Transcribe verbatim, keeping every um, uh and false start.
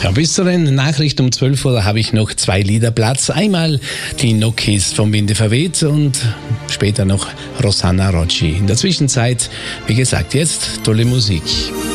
Ja, bis zu den Nachrichten um zwölf Uhr habe ich noch zwei Lieder Platz. Einmal die Nokis vom Winde verweht und später noch Rosanna Rocci. In der Zwischenzeit, wie gesagt, jetzt tolle Musik.